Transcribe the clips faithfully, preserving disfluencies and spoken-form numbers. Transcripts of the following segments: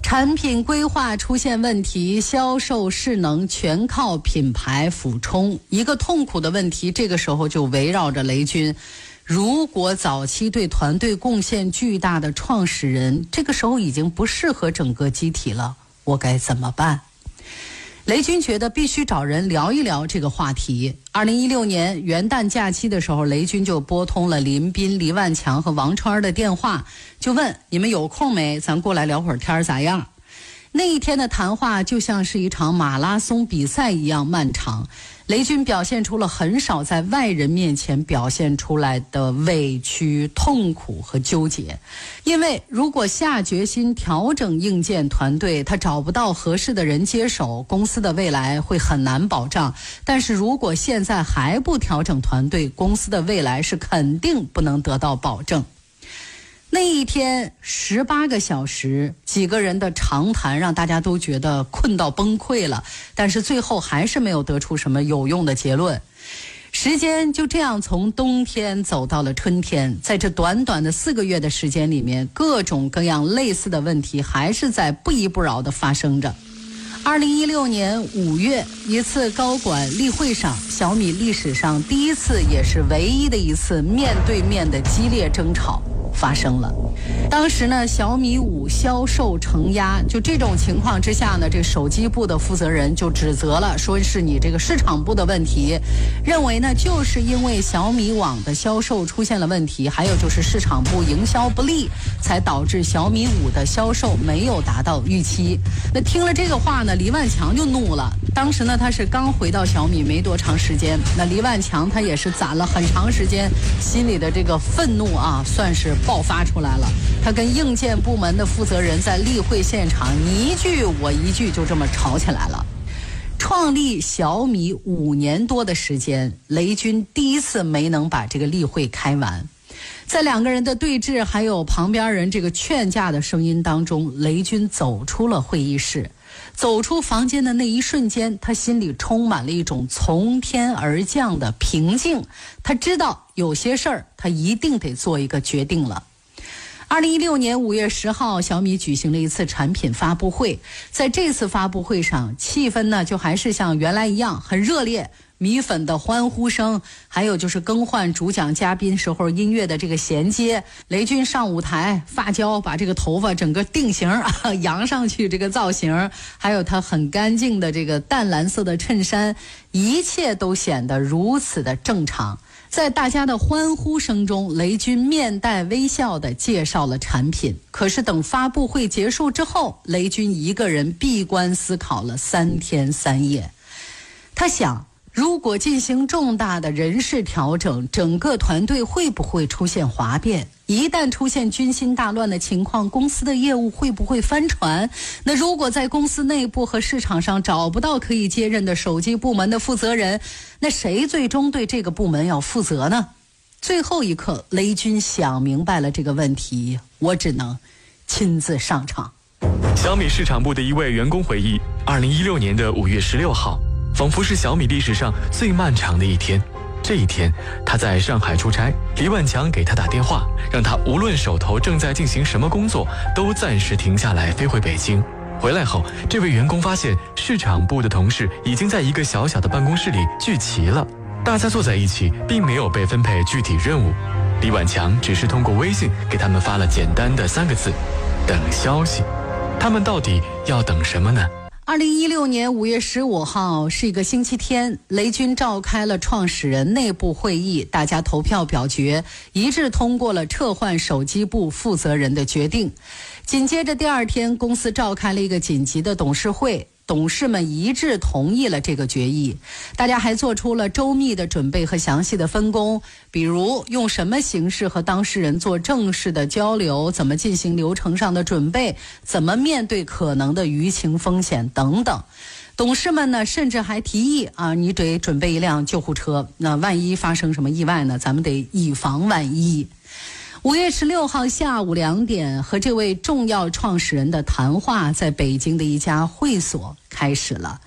产品规划出现问题，销售势能全靠品牌俯冲。一个痛苦的问题，这个时候就围绕着雷军。如果早期对团队贡献巨大的创始人，这个时候已经不适合整个机体了，我该怎么办？雷军觉得必须找人聊一聊这个话题。二零一六年元旦假期的时候，雷军就拨通了林斌、黎万强和王川的电话，就问你们有空没？咱过来聊会儿天咋样？那一天的谈话就像是一场马拉松比赛一样漫长。雷军表现出了很少在外人面前表现出来的委屈、痛苦和纠结。因为如果下决心调整硬件团队，他找不到合适的人接手，公司的未来会很难保障。但是如果现在还不调整团队，公司的未来是肯定不能得到保证。那一天十八个小时，几个人的长谈让大家都觉得困到崩溃了，但是最后还是没有得出什么有用的结论。时间就这样从冬天走到了春天，在这短短的四个月的时间里面，各种各样类似的问题还是在不依不饶地发生着。二零一六年五月，一次高管例会上，小米历史上第一次也是唯一的一次面对面的激烈争吵发生了。当时呢，小米五销售承压，就这种情况之下呢，这手机部的负责人就指责了，说是你这个市场部的问题，认为呢就是因为小米网的销售出现了问题，还有就是市场部营销不力，才导致小米五的销售没有达到预期。那听了这个话呢，黎万强就怒了。当时呢，他是刚回到小米没多长时间，那黎万强他也是攒了很长时间心里的这个愤怒啊，算是爆发出来了。他跟硬件部门的负责人在例会现场你一句我一句，就这么吵起来了。创立小米五年多的时间，雷军第一次没能把这个例会开完。在两个人的对峙还有旁边人这个劝架的声音当中，雷军走出了会议室。走出房间的那一瞬间，他心里充满了一种从天而降的平静。他知道有些事儿他一定得做一个决定了。二零一六年五月十号，小米举行了一次产品发布会。在这次发布会上，气氛呢就还是像原来一样很热烈，米粉的欢呼声，还有就是更换主讲嘉宾时候音乐的这个衔接。雷军上舞台，发胶把这个头发整个定型啊扬上去，这个造型，还有他很干净的这个淡蓝色的衬衫，一切都显得如此的正常。在大家的欢呼声中，雷军面带微笑地介绍了产品。可是等发布会结束之后，雷军一个人闭关思考了三天三夜。他想，如果进行重大的人事调整，整个团队会不会出现哗变？一旦出现军心大乱的情况，公司的业务会不会翻船？那如果在公司内部和市场上找不到可以接任的手机部门的负责人，那谁最终对这个部门要负责呢？最后一刻，雷军想明白了这个问题，我只能亲自上场。 小米市场部的一位员工回忆，二零一六年的五月十六号，仿佛是小米历史上最漫长的一天。这一天，他在上海出差，黎万强给他打电话，让他无论手头正在进行什么工作，都暂时停下来飞回北京。回来后，这位员工发现市场部的同事已经在一个小小的办公室里聚齐了，大家坐在一起，并没有被分配具体任务。黎万强只是通过微信给他们发了简单的三个字：等消息。他们到底要等什么呢？ 二零一六年五月十五号是一个星期天，雷军召开了创始人内部会议，大家投票表决，一致通过了撤换手机部负责人的决定。紧接着第二天，公司召开了一个紧急的董事会，董事们一致同意了这个决议。大家还做出了周密的准备和详细的分工，比如用什么形式和当事人做正式的交流，怎么进行流程上的准备，怎么面对可能的舆情风险等等。董事们呢，甚至还提议啊，你得准备一辆救护车，那万一发生什么意外呢，咱们得以防万一。五月十六号下午两点，和这位重要创始人的谈话在北京的一家会所开始了。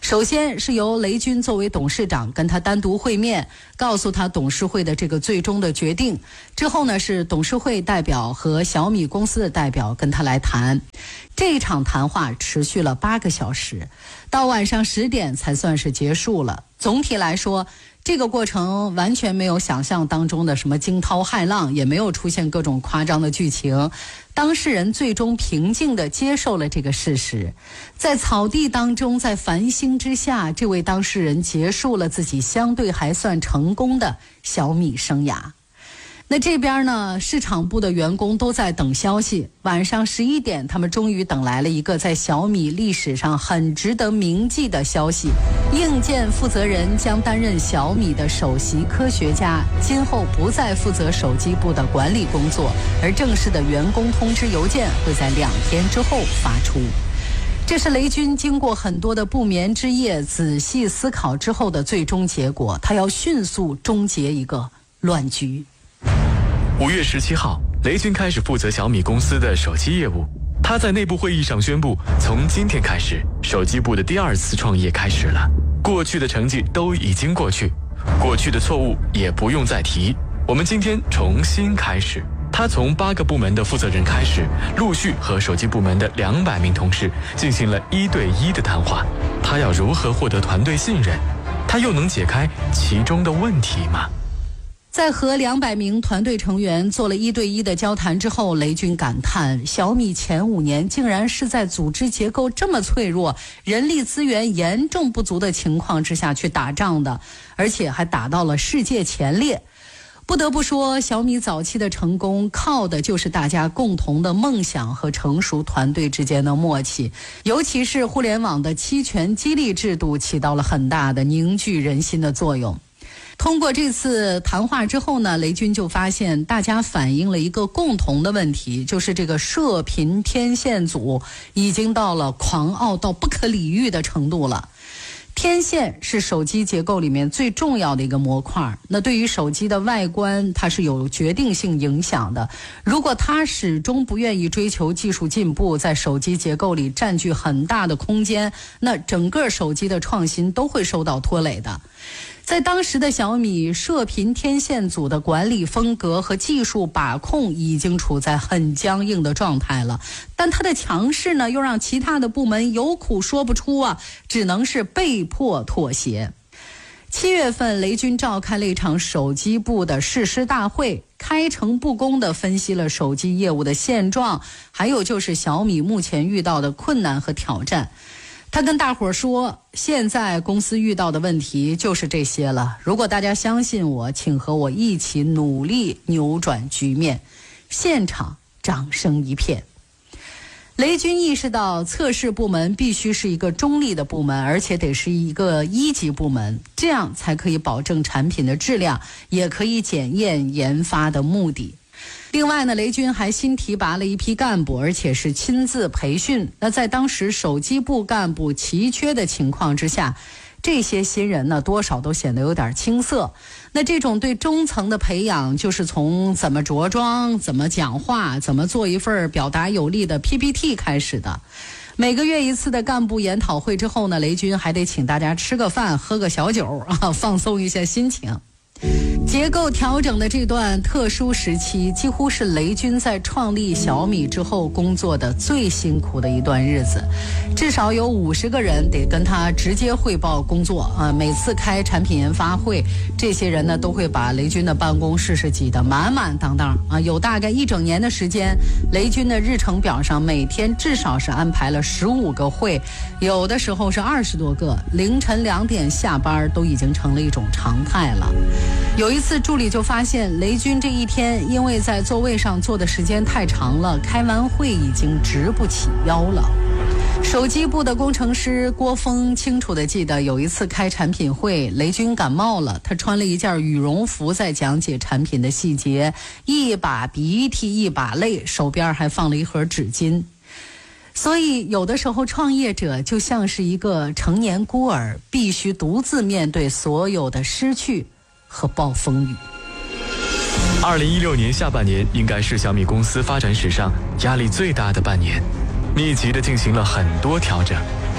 首先是由雷军作为董事长跟他单独会面，告诉他董事会的这个最终的决定。之后呢，是董事会代表和小米公司的代表跟他来谈。这一场谈话持续了八个小时，到晚上十点才算是结束了。总体来说，这个过程完全没有想象当中的什么惊涛骇浪，也没有出现各种夸张的剧情。当事人最终平静地接受了这个事实，在草地当中，在繁星之下，这位当事人结束了自己相对还算成功的小米生涯。那这边呢，市场部的员工都在等消息。晚上十一点，他们终于等来了一个在小米历史上很值得铭记的消息：硬件负责人将担任小米的首席科学家，今后不再负责手机部的管理工作，而正式的员工通知邮件会在两天之后发出。这是雷军经过很多的不眠之夜仔细思考之后的最终结果，他要迅速终结一个乱局。 五月十七号，雷军开始负责小米公司的手机业务。他在内部会议上宣布，从今天开始，手机部的第二次创业开始了。过去的成绩都已经过去，过去的错误也不用再提。我们今天重新开始。他从八个部门的负责人开始，陆续和手机部门的两百名同事进行了一对一的谈话。他要如何获得团队信任？他又能解开其中的问题吗？ 在和两百名团队成员做了一对一的交谈之后，雷军感叹，小米前五年竟然是在组织结构这么脆弱、人力资源严重不足的情况之下去打仗的，而且还打到了世界前列。不得不说，小米早期的成功靠的就是大家共同的梦想和成熟团队之间的默契，尤其是互联网的期权激励制度起到了很大的凝聚人心的作用。通过这次谈话之后呢，雷军就发现大家反映了一个共同的问题，就是这个射频天线组已经到了狂傲到不可理喻的程度了。天线是手机结构里面最重要的一个模块，那对于手机的外观它是有决定性影响的。如果它始终不愿意追求技术进步，在手机结构里占据很大的空间，那整个手机的创新都会受到拖累的。在当时的小米，射频天线组的管理风格和技术把控已经处在很僵硬的状态了，但它的强势呢，又让其他的部门有苦说不出啊，只能是被迫妥协。七月份，雷军召开了一场手机部的誓师大会，开诚布公地分析了手机业务的现状，还有就是小米目前遇到的困难和挑战。他跟大伙儿说，现在公司遇到的问题就是这些了，如果大家相信我，请和我一起努力扭转局面。现场掌声一片。雷军意识到，测试部门必须是一个中立的部门，而且得是一个一级部门，这样才可以保证产品的质量，也可以检验研发的目的。另外呢，雷军还新提拔了一批干部，而且是亲自培训。那在当时手机部干部奇缺的情况之下，这些新人呢，多少都显得有点青涩。那这种对中层的培养，就是从怎么着装、怎么讲话、怎么做一份表达有力的 P P T 开始的。每个月一次的干部研讨会之后呢，雷军还得请大家吃个饭、喝个小酒啊，放松一下心情。结构调整的这段特殊时期，几乎是雷军在创立小米之后工作的最辛苦的一段日子。至少有五十个人得跟他直接汇报工作啊！每次开产品研发会，这些人呢都会把雷军的办公室是挤得满满当当啊！有大概一整年的时间，雷军的日程表上每天至少是安排了十五个会，有的时候是二十多个，凌晨两点下班都已经成了一种常态了。有一次助理就发现，雷军这一天因为在座位上坐的时间太长了，开完会已经直不起腰了。手机部的工程师郭峰清楚地记得，有一次开产品会，雷军感冒了，他穿了一件羽绒服在讲解产品的细节，一把鼻涕一把泪，手边还放了一盒纸巾。所以有的时候创业者就像是一个成年孤儿，必须独自面对所有的失去和暴风雨。 二零一六年下半年应该是小米公司发展史上压力最大的半年，密集地进行了很多调整。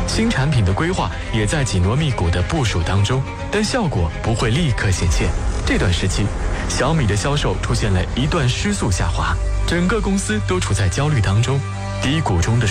新产品的规划也在紧锣密鼓的部署当中，但效果不会立刻显现。这段时期，小米的销售出现了一段失速下滑，整个公司都处在焦虑当中，低谷中的